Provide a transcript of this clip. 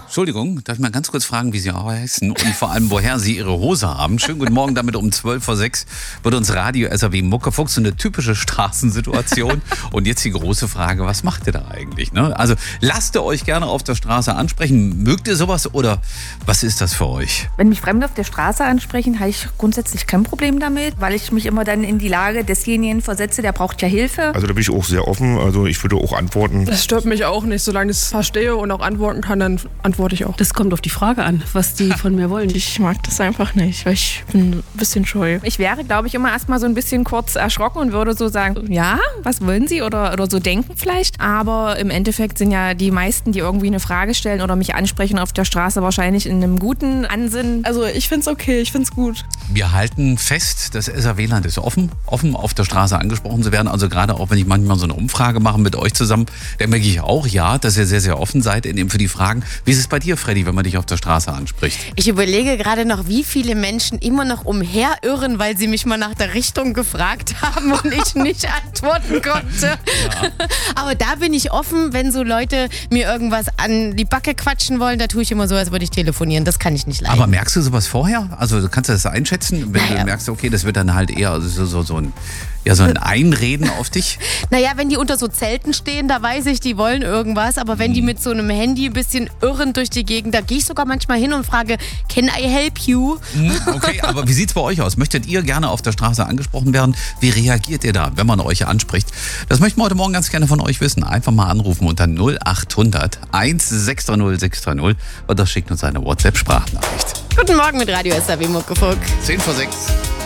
Entschuldigung, darf ich mal ganz kurz fragen, wie Sie heißen und vor allem, woher Sie Ihre Hose haben? Schönen guten Morgen, damit um 12:06 wird uns Radio SAW Muckefuchs, so eine typische Straßensituation. Und jetzt die große Frage, was macht ihr da eigentlich? Ne? Also lasst ihr euch gerne auf der Straße ansprechen. Mögt ihr sowas oder was ist das für euch? Wenn mich Fremde auf der Straße ansprechen, habe ich grundsätzlich kein Problem damit, weil ich mich immer dann in die Lage desjenigen versetze, der braucht ja Hilfe. Also da bin ich auch sehr offen, also ich würde auch antworten. Das stört mich auch nicht, solange ich es verstehe und auch antworten kann, dann antworte ich auch. Das kommt auf die Frage an, was die von mir wollen. Ich mag das einfach nicht, weil ich bin ein bisschen scheu. Ich wäre, glaube ich, immer erstmal so ein bisschen kurz erschrocken und würde so sagen, ja, was wollen Sie oder so denken vielleicht. Aber im Endeffekt sind ja die meisten, die irgendwie eine Frage stellen oder mich ansprechen auf der Straße, wahrscheinlich in einem guten Ansinnen. Also ich finde es okay, ich finde es gut. Wir halten fest, das SAW-Land ist offen auf der Straße angesprochen zu werden. Also gerade auch, wenn ich manchmal so eine Umfrage mache mit euch zusammen, dann merke ich auch, ja, dass ihr sehr, sehr offen seid eben für die Fragen. Wie ist es bei dir, Freddy, wenn man dich auf der Straße anspricht? Ich überlege gerade noch, wie viele Menschen immer noch umherirren, weil sie mich mal nach der Richtung gefragt haben und ich nicht antworten konnte. Ja. Aber da bin ich offen, wenn so Leute mir irgendwas an die Backe quatschen wollen, da tue ich immer so, als würde ich telefonieren. Das kann ich nicht leiden. Aber merkst du sowas vorher? Also kannst du das einschätzen, wenn du merkst, okay, das wird dann halt eher so ein Einreden auf dich? Naja, wenn die unter so Zelten stehen, da weiß ich, die wollen irgendwas. Aber wenn die mit so einem Handy ein bisschen irren durch die Gegend, da gehe ich sogar manchmal hin und frage, can I help you? Okay, aber wie sieht's bei euch aus? Möchtet ihr gerne auf der Straße angesprochen werden? Wie reagiert ihr da, wenn man euch anspricht? Das möchten wir heute Morgen ganz gerne von euch wissen. Einfach mal anrufen unter 0800 1630 630 oder schickt uns eine WhatsApp-Sprachnachricht. Guten Morgen mit Radio SAW Muckefuchs. 10:06.